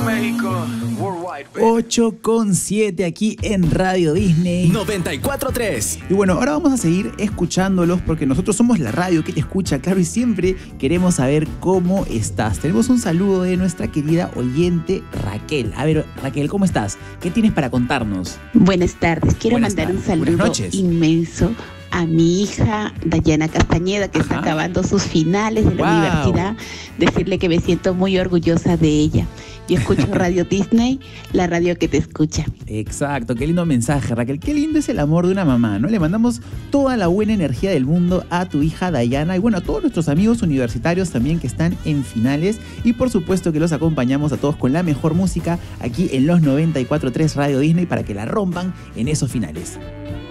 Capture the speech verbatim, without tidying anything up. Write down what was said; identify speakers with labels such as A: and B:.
A: México, worldwide, baby.
B: ocho con siete aquí en Radio Disney
C: noventa y cuatro punto tres.
B: Y bueno, ahora vamos a seguir escuchándolos porque nosotros somos la radio que te escucha, claro, y siempre queremos saber cómo estás. Tenemos un saludo de nuestra querida oyente Raquel. A ver, Raquel, ¿cómo estás? ¿Qué tienes para contarnos?
D: Buenas tardes, quiero
B: Buenas
D: mandar
B: tardes.
D: un saludo
B: Buenas noches.
D: inmenso a mi hija Dayana Castañeda, que está
B: Ajá.
D: acabando sus finales de la
B: Wow.
D: universidad. Decirle que me siento muy orgullosa de ella. Yo escucho Radio Disney, la radio que te escucha.
B: Exacto, qué lindo mensaje, Raquel. Qué lindo es el amor de una mamá, ¿no? Le mandamos toda la buena energía del mundo a tu hija Dayana y bueno, a todos nuestros amigos universitarios también que están en finales y por supuesto que los acompañamos a todos con la mejor música aquí en los noventa y cuatro punto tres Radio Disney para que la rompan en esos finales.